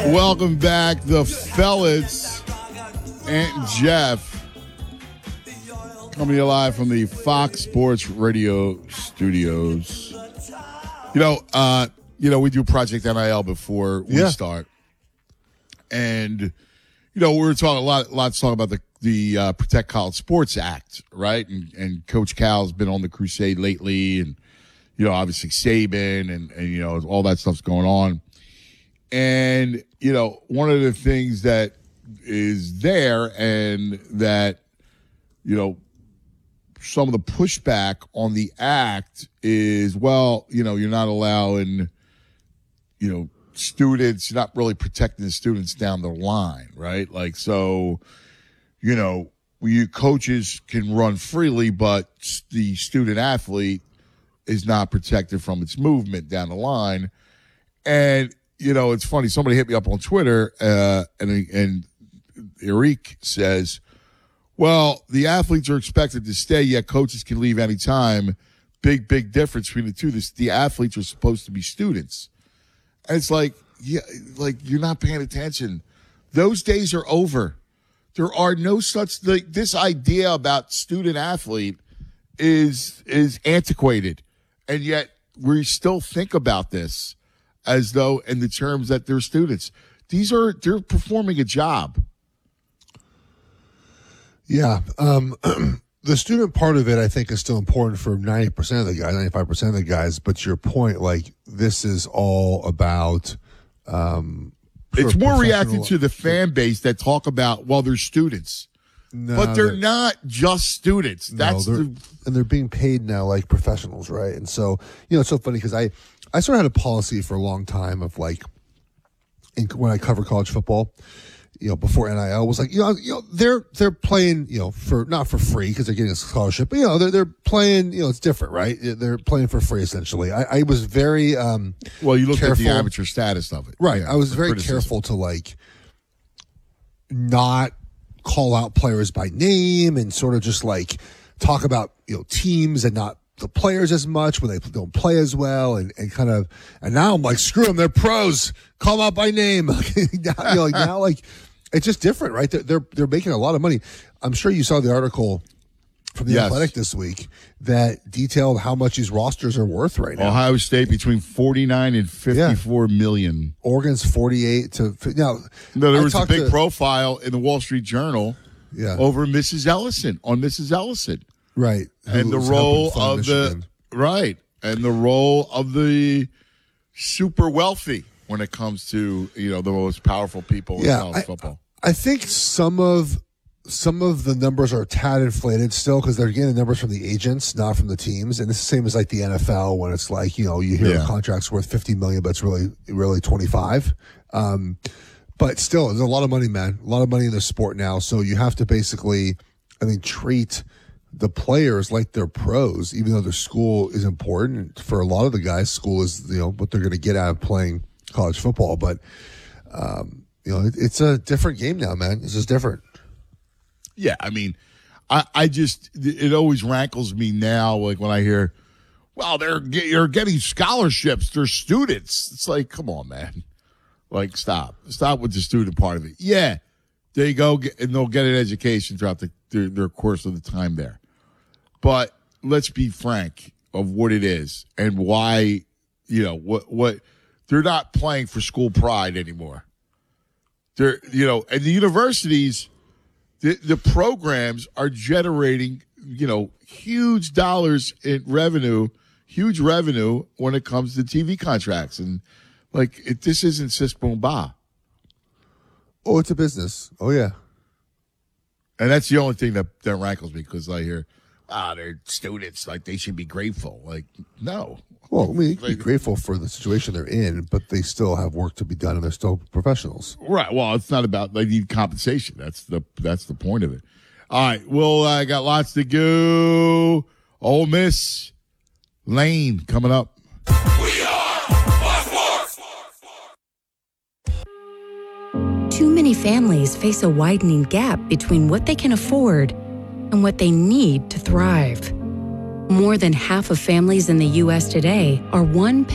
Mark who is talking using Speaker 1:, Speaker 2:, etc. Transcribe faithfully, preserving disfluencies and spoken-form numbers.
Speaker 1: Welcome back, the fellas and Jeff, coming to you live from the Fox Sports Radio studios. You know, uh, you know, we do Project N I L before we
Speaker 2: Yeah.
Speaker 1: start, and you know, we were talking a lot, lots talking about the the uh, Protect College Sports Act, right? And and Coach Cal's been on the crusade lately, and you know, obviously Saban and and you know, all that stuff's going on. And, you know, one of the things that is there and that, you know, some of the pushback on the act is, well, you know, you're not allowing, you know, students, you're not really protecting the students down the line, right? Like, so, you know, you coaches can run freely, but the student athlete is not protected from its movement down the line. And, you know, it's funny. Somebody hit me up on Twitter, uh, and and Eric says, well, the athletes are expected to stay, yet coaches can leave anytime. Big, big difference between the two. This, the athletes are supposed to be students. And it's like, yeah, like you're not paying attention. Those days are over. There are no such, like, this idea about student athlete is is antiquated. And yet we still think about this as though in the terms that they're students. These are, they're performing a job.
Speaker 2: Yeah. Um, the student part of it, I think, is still important for ninety percent of the guys, ninety-five percent of the guys. But to your point, like, this is all about. Um,
Speaker 1: it's more reacting to the fan base that talk about, well, they're students.
Speaker 2: No,
Speaker 1: but they're,
Speaker 2: they're
Speaker 1: not just students. That's
Speaker 2: no,
Speaker 1: the,
Speaker 2: and they're being paid now like professionals, right? And so, you know, it's so funny because I, I sort of had a policy for a long time of like, in, when I cover college football, you know, before N I L was like, you know, you know, they're they're playing, you know, for not for free because they're getting a scholarship, but you know, they're they're playing, you know, it's different, right? They're playing for free essentially. I, I was very um,
Speaker 1: well, you looked
Speaker 2: careful.
Speaker 1: at the amateur status of it,
Speaker 2: right?
Speaker 1: Yeah,
Speaker 2: I was very
Speaker 1: criticism.
Speaker 2: careful to like not call out players by name and sort of just like talk about, you know, teams and not the players as much when they don't play as well, and, and kind of, and now I'm like, screw them, they're pros, call them out by name. now, you know, like now, like, it's just different, right? They're, they're, they're making a lot of money. I'm sure you saw the article from the
Speaker 1: Yes.
Speaker 2: Athletic this week that detailed how much these rosters are worth right now.
Speaker 1: Ohio State between forty-nine and fifty-four
Speaker 2: yeah.
Speaker 1: million.
Speaker 2: Oregon's forty-eight to, now.
Speaker 1: No, there
Speaker 2: I
Speaker 1: was a
Speaker 2: talked
Speaker 1: big
Speaker 2: to-
Speaker 1: profile in the Wall Street Journal
Speaker 2: yeah.
Speaker 1: over Missus Ellison, on Missus Ellison.
Speaker 2: Right.
Speaker 1: And the
Speaker 2: Who's
Speaker 1: role
Speaker 2: helping fund
Speaker 1: of the,
Speaker 2: Michigan.
Speaker 1: right, and the role of the super wealthy when it comes to, you know, the most powerful people in
Speaker 2: Yeah,
Speaker 1: college
Speaker 2: I-
Speaker 1: football.
Speaker 2: I think some of some of the numbers are a tad inflated still because they're getting the numbers from the agents, not from the teams. And it's the same as like the N F L when it's like, you know, you hear
Speaker 1: Yeah.
Speaker 2: the contract's worth fifty million, but it's really really twenty-five. Um, but still, there's a lot of money, man. A lot of money in the sport now. So you have to basically, I mean, treat the players like they're pros, even though their school is important for a lot of the guys. School is, you know, what they're going to get out of playing college football. But um, you know, it, it's a different game now, man. It's just different.
Speaker 1: Yeah, I mean, I, I just, it always rankles me now, like when I hear, well, they're get, you're getting scholarships, they're students. It's like, come on, man. Like, stop. Stop with the student part of it. Yeah, they go get, and they'll get an education throughout the, their, their course of the time there. But let's be frank of what it is and why, you know, what, what, they're not playing for school pride anymore. They're, you know, and the universities, the, the programs are generating, you know, huge dollars in revenue, huge revenue when it comes to T V contracts. And, like, it, this isn't sis boom ba.
Speaker 2: Oh, it's a business. Oh, yeah.
Speaker 1: And that's the only thing that, that rankles me because I hear, ah, they're students, like, they should be grateful. Like, no.
Speaker 2: Well, I mean, you can be grateful for the situation they're in, but they still have work to be done, and they're still professionals.
Speaker 1: Right. Well, it's not about they need compensation. That's the that's the point of it. All right. Well, I got lots to go. Ole Miss, Lane coming up.
Speaker 3: We are Fox Sports.
Speaker 4: Too many families face a widening gap between what they can afford and what they need to thrive. More than half of families in the U S today are one